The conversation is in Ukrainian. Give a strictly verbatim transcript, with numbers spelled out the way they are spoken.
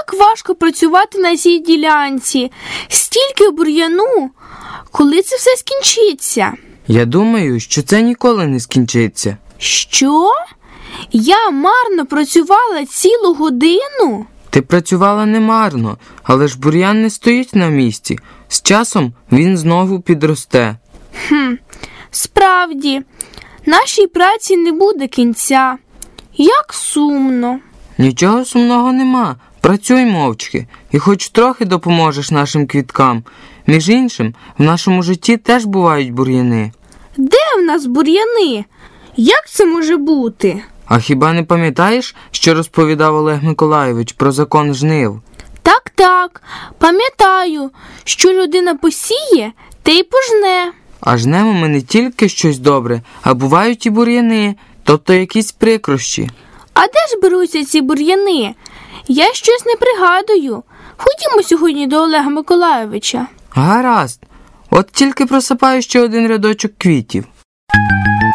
як важко працювати на цій ділянці. Стільки бур'яну. Коли це все скінчиться? Я думаю, що це ніколи не скінчиться. Що? Я марно працювала цілу годину? Ти працювала немарно, але ж бур'ян не стоїть на місці. З часом він знову підросте. Хм, справді, нашій праці не буде кінця. Як сумно. Нічого сумного нема. Працюй мовчки і хоч трохи допоможеш нашим квіткам. Між іншим, в нашому житті теж бувають бур'яни. Де в нас бур'яни? Як це може бути? А хіба не пам'ятаєш, що розповідав Олег Миколайович про закон жнив? Так-так, пам'ятаю, що людина посіє, те й пожне. А жнемо ми не тільки щось добре, а бувають і бур'яни, тобто якісь прикрощі. А де ж беруться ці бур'яни? Я щось не пригадую. Ходімо сьогодні до Олега Миколайовича. Гаразд. От тільки просипаю ще один рядочок квітів.